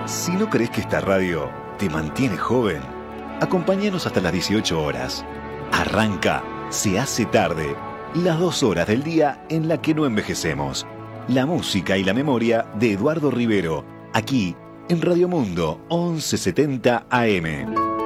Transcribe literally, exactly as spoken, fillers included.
Si no crees que esta radio te mantiene joven, acompáñanos hasta las dieciocho horas. Arranca Se hace tarde, las dos horas del día en la que no envejecemos. La música y la memoria de Eduardo Rivero, aquí en Radio Mundo once setenta A M.